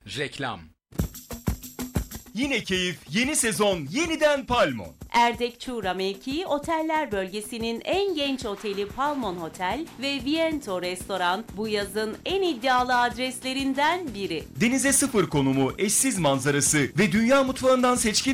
Reklam. Yine keyif, yeni sezon, yeniden Palmon. Erdek Çuğra mevkii oteller bölgesinin en genç oteli Palmon Hotel ve Viento Restoran bu yazın en iddialı adreslerinden biri. Denize sıfır konumu, eşsiz manzarası ve dünya mutfağından seçkin